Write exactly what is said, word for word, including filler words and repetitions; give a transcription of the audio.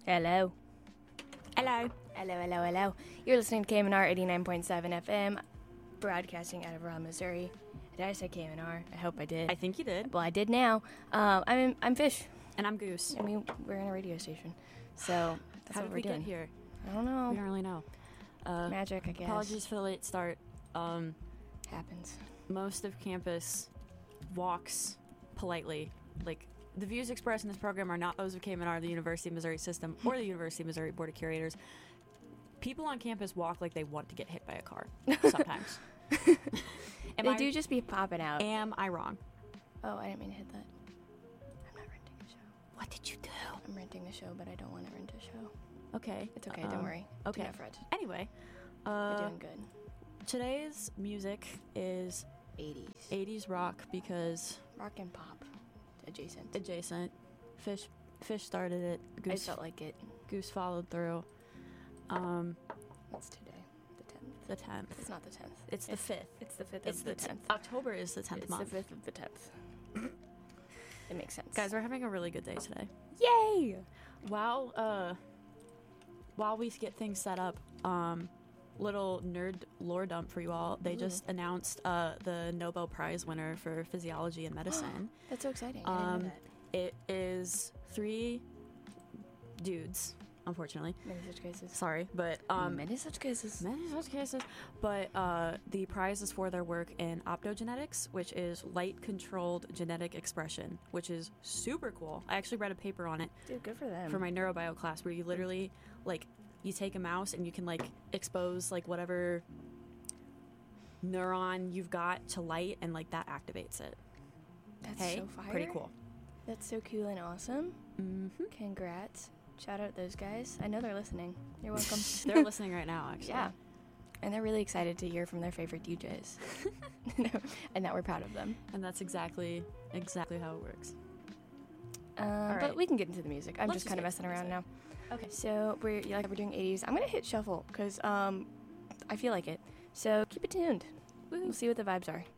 Hello. Hello. Hello, hello, hello. You're listening to K M N R eighty-nine point seven F M, broadcasting out of Rolla, Missouri. Did I say K M N R? I hope I did. I think you did. Well, I did now. Um, I'm I'm Fish. And I'm Goose. I mean, we're in a radio station, so that's How what did we're we doing. get here? I don't know. We don't really know. Uh, Magic, I guess. Apologies for the late start. Um, Happens. most of campus walks politely. Like, the views expressed in this program are not those of K M N R, the University of Missouri system, or the University of Missouri Board of Curators. People on campus walk like they want to get hit by a car, sometimes. Am They I, do just be popping out. Am I wrong? Oh, I didn't mean to hit that. I'm not renting a show. What did you do? I'm renting the show, but I don't want to rent a show. Okay. It's okay, um, don't worry. Okay. Do not fret. Anyway, We're uh, doing good. today's music is eighties. eighties rock because Rock and pop. Adjacent. adjacent. Fish Fish started it. I Goose felt like it. Goose followed through. Um, What's today? The tenth. the tenth. It's not the tenth. It's the fifth. It's the fifth It's of the the tenth. tenth. October is the tenth It's month. the fifth of the tenth. It makes sense. Guys, we're having a really good day today. Yay! While uh, while we get things set up, um, little nerd lore dump for you all. They Ooh. just announced uh the Nobel Prize winner for physiology and medicine. That's so exciting. I Um, didn't know It is three dudes, unfortunately. that. Many such cases. Sorry, but um, Many such cases. many such cases. But uh, the prize is for their work in optogenetics, which is light-controlled genetic expression, which is super cool. I actually read a paper on it Dude, good for them. for my neurobio class, where you literally like you take a mouse and you can like expose like whatever neuron you've got to light, and like that activates it. That's Hey, so fire. pretty cool. That's so cool and awesome. Mm-hmm. Congrats. Shout out those guys. I know they're listening. You're welcome. They're listening right now, actually. Yeah. And they're really excited to hear from their favorite D Js. And that we're proud of them. And that's exactly exactly how it works. Um, right. But we can get into the music. I'm Let's just kind of just messing get around into now. Okay. So we're yeah, like we're doing eighties. I'm gonna hit shuffle because um, I feel like it. So keep it tuned. We'll see what the vibes are.